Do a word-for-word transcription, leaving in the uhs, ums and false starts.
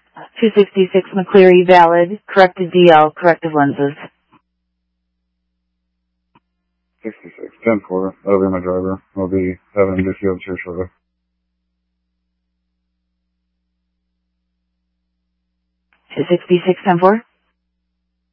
two sixty-six McCleary, valid, corrected D L, corrective lenses. sixty-six, ten four, that'll be my driver. I'll be having to see up here shortly. two sixty-six, ten four.